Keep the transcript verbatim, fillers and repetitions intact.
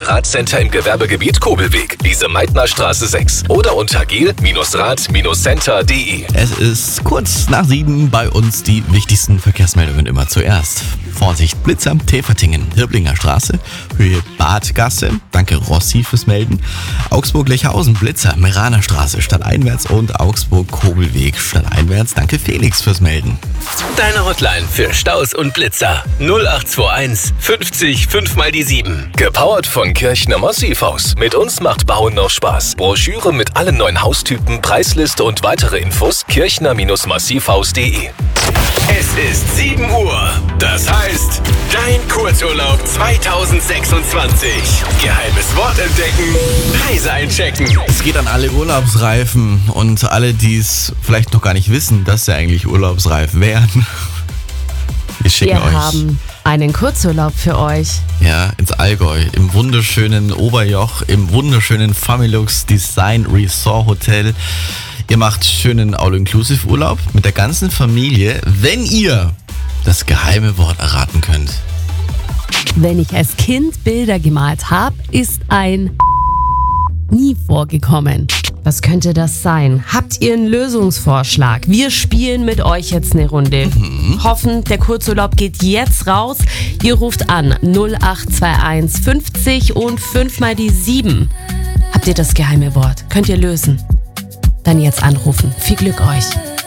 Radcenter im Gewerbegebiet Kobelweg, Lise-Meitner-Straße sechs oder unter gel Rad Center punkt de. Es ist kurz nach sieben, bei uns die wichtigsten Verkehrsmeldungen immer zuerst. Vorsicht, Blitzer, Täfertingen, Hirblinger Straße, Höhe Badgasse, danke Rossi fürs Melden. Augsburg-Lechhausen, Blitzer, Meraner Straße, stadteinwärts und Augsburg-Kobelweg, stadteinwärts, danke Felix fürs Melden. Deine Hotline für Staus und Blitzer null acht zwei eins fünfzig fünf mal die sieben. Gepowert von Kirchner Massivhaus. Mit uns macht Bauen noch Spaß. Broschüre mit allen neuen Haustypen, Preisliste und weitere Infos kirchner Massivhaus punkt de. Es ist sieben Uhr. Das heißt, dein Kurzurlaub zwanzig sechsundzwanzig. Geheimes Wort entdecken, Reise einchecken. Es geht an alle Urlaubsreifen und alle, die es vielleicht noch gar nicht wissen, dass sie eigentlich urlaubsreif wären. Wir schicken Wir euch haben einen Kurzurlaub für euch. ja, ins Allgäu, im wunderschönen Oberjoch, im wunderschönen Familux Design Resort Hotel. Ihr macht schönen All-Inclusive-Urlaub mit der ganzen Familie, wenn ihr das geheime Wort erraten könnt. Wenn ich als Kind Bilder gemalt habe, ist ein nie vorgekommen. Was könnte das sein? Habt ihr einen Lösungsvorschlag? Wir spielen mit euch jetzt eine Runde. Mhm. Hoffen, der Kurzurlaub geht jetzt raus. Ihr ruft an null acht zwei eins fünfzig und fünf mal die sieben. Habt ihr das geheime Wort? Könnt ihr lösen? Dann jetzt anrufen. Viel Glück euch.